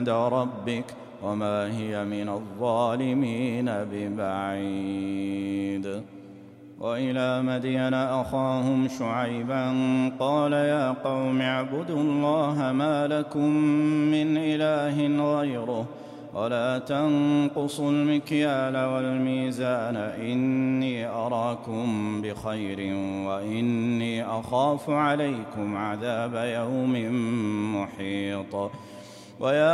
ربك وما هي من الظالمين ببعيد. وإلى مدين أخاهم شعيبا قال يا قوم اعبدوا الله ما لكم من إله غيره ولا تنقصوا المكيال والميزان إني أراكم بخير وإني أخاف عليكم عذاب يوم محيط.